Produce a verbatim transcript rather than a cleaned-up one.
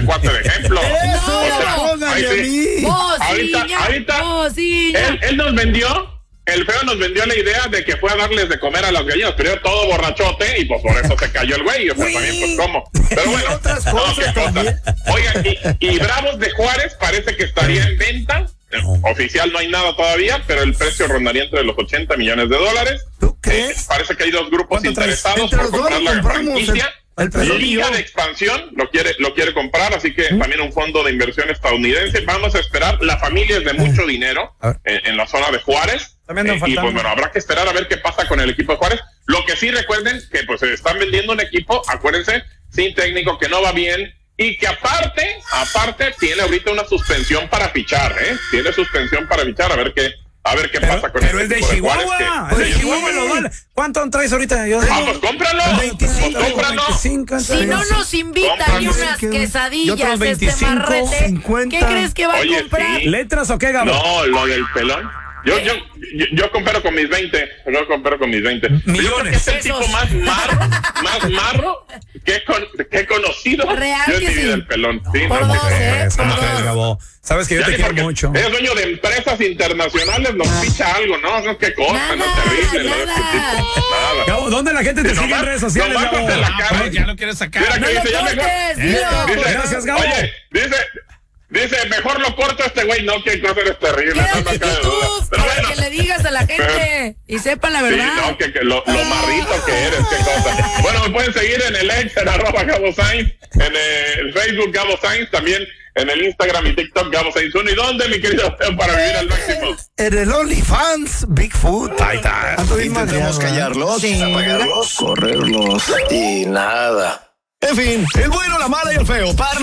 cuate de ejemplo. Eso, o sea, póngale a mí. Ahorita, ahorita, él, él nos vendió, el feo nos vendió la idea de que fue a darles de comer a las gallinas, pero todo borrachote y pues por eso se cayó el güey. O sea, también pues cómo. Pero bueno, otras no, cosas qué también. cosa. Oigan, y, y Bravos de Juárez parece que estaría en venta. Oficial no hay nada todavía, pero el precio rondaría entre los ochenta millones de dólares. ¿Tú crees? Eh, parece que hay dos grupos interesados Entre por los dos comprar la compramos franquicia. el, el peso Liga mío. de Expansión lo quiere lo quiere comprar, así que ¿Mm? también un fondo de inversión estadounidense. Vamos a esperar. La familia es de mucho dinero en, en la zona de Juárez. Eh, y pues bueno, habrá que esperar a ver qué pasa con el equipo de Juárez. Lo que sí recuerden que pues se están vendiendo un equipo, acuérdense, sin técnico, que no va bien. Y que aparte, aparte, tiene ahorita una suspensión para fichar, ¿eh? Tiene suspensión para fichar, a ver qué, a ver qué pero, pasa con pero el es de Chihuahua, que, es de Chihuahua los dólares. ¿Cuánto traes ahorita? Yo, ah, pues cómpralo, veinticinco, pues cómpralo. veinticinco, si no nos invita ni unas quesadillas, este marrete, cincuenta. ¿Qué crees que va Oye, a comprar? Sí. ¿Letras o qué, Gabo? No, lo del pelón. Yo, yo, yo, yo comparo con mis veinte. Yo comparo con mis veinte. Millones. Yo creo que es el tipo más marro, más marro que he, con, que he conocido. Real yo que en mi sí. vida del pelón. Sí, Por no, dos, que- ¿eh? Es como Por que, dos. Gabo. Sabes que yo Ya te ni quiero porque mucho. Es dueño de empresas internacionales, nos ficha algo, ¿no? No, qué cosa, Nada, no terrible, ¿no? nada. Este tipo, nada. Gabo, ¿dónde la gente te Sí, sigue nomás- en redes sociales, nomás Gabo? hace la Ah, cara. pues, ya lo quieres sacar. Mira No que lo dice, ya mejor. cortes, dilo. Dice, Gracias, Gabo. Oye, dice, dice, mejor lo corto a este güey, no, qué cosa eres terrible. No, no Quédate cabe tú, duda. Pero para bueno. que le digas a la gente y sepan la Sí, verdad. no, que, que lo, lo marrito que eres, qué cosa. Bueno, me pueden seguir en el ex, en arroba Gabo Sainz, en el Facebook Gabo Sainz, también en el Instagram y TikTok Gabo Sainz uno. ¿Y dónde, mi querido Teo, para vivir al máximo? En el OnlyFans, Bigfoot. Ahí está. Intentamos callarlos, apagarlos, correrlos y nada. En fin, el bueno, la mala y el feo. Para